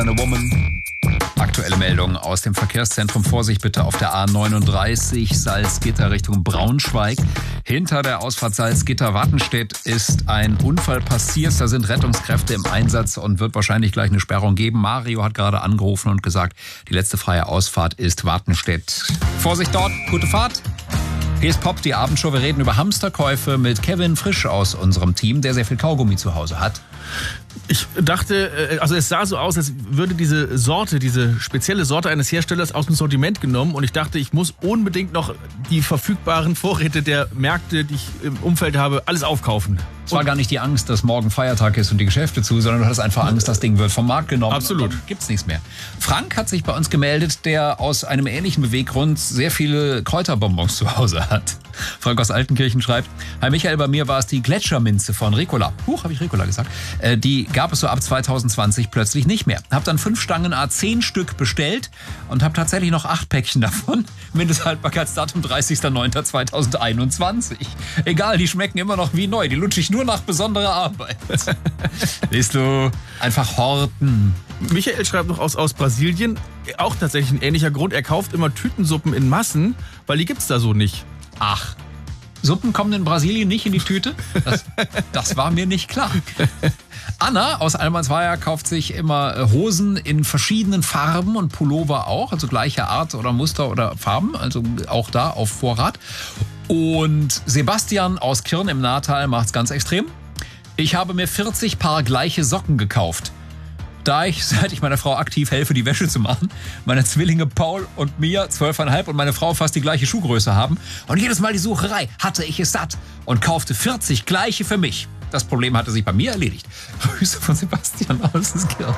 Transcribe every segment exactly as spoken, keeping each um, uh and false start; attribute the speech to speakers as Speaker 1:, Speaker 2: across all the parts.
Speaker 1: Eine Woman. Aktuelle Meldung aus dem Verkehrszentrum. Vorsicht bitte auf der A neununddreißig Salzgitter Richtung Braunschweig. Hinter der Ausfahrt Salzgitter-Wattenstedt ist ein Unfall passiert. Da sind Rettungskräfte im Einsatz und wird wahrscheinlich gleich eine Sperrung geben. Mario hat gerade angerufen und gesagt, die letzte freie Ausfahrt ist Wattenstedt. Vorsicht dort, gute Fahrt. Hier ist Pop, die Abendshow. Wir reden über Hamsterkäufe mit Kevin Frisch aus unserem Team, der sehr viel Kaugummi zu Hause hat.
Speaker 2: Ich dachte, also es sah so aus, als würde diese Sorte, diese spezielle Sorte eines Herstellers aus dem Sortiment genommen und ich dachte, ich muss unbedingt noch die verfügbaren Vorräte der Märkte, die ich im Umfeld habe, alles aufkaufen.
Speaker 1: Es war gar nicht die Angst, dass morgen Feiertag ist und die Geschäfte zu, sondern du hattest einfach Angst, das Ding wird vom Markt genommen.
Speaker 2: Absolut.
Speaker 1: Und dann gibt's nichts mehr. Frank hat sich bei uns gemeldet, der aus einem ähnlichen Beweggrund sehr viele Kräuterbonbons zu Hause hat. Frank aus Altenkirchen schreibt, Hi Michael, bei mir war es die Gletscherminze von Ricola. Huch, habe ich Ricola gesagt. Äh, die gab es so ab zwanzig zwanzig plötzlich nicht mehr. Hab dann fünf Stangen A zehn Stück bestellt und habe tatsächlich noch acht Päckchen davon. Mindesthaltbarkeitsdatum dreißigster neunter zweitausendeinundzwanzig. Egal, die schmecken immer noch wie neu. Die lutsche ich nur nach besonderer Arbeit. Siehst du, einfach horten.
Speaker 2: Michael schreibt noch aus, aus Brasilien, auch tatsächlich ein ähnlicher Grund. Er kauft immer Tütensuppen in Massen, weil die gibt's da so nicht.
Speaker 1: Ach, Suppen kommen in Brasilien nicht in die Tüte? Das, das war mir nicht klar. Anna aus Almansweier kauft sich immer Hosen in verschiedenen Farben und Pullover auch, also gleiche Art oder Muster oder Farben, also auch da auf Vorrat. Und Sebastian aus Kirn im Nahtal macht's ganz extrem. Ich habe mir vierzig Paar gleiche Socken gekauft. Da ich, seit ich meiner Frau aktiv helfe, die Wäsche zu machen, meine Zwillinge Paul und Mia, zwölfeinhalb und meine Frau fast die gleiche Schuhgröße haben. Und jedes Mal die Sucherei hatte ich es satt und kaufte vierzig gleiche für mich. Das Problem hatte sich bei mir erledigt. Grüße von Sebastian aus Kirn.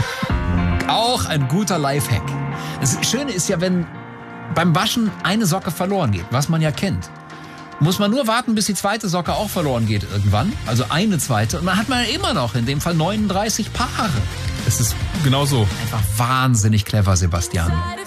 Speaker 1: Auch ein guter Lifehack. Das Schöne ist ja, wenn beim Waschen eine Socke verloren geht, was man ja kennt. Muss man nur warten, bis die zweite Socke auch verloren geht irgendwann. Also eine zweite. Und dann hat man immer noch in dem Fall neununddreißig Paare.
Speaker 2: Es ist genau so.
Speaker 1: Einfach wahnsinnig clever, Sebastian.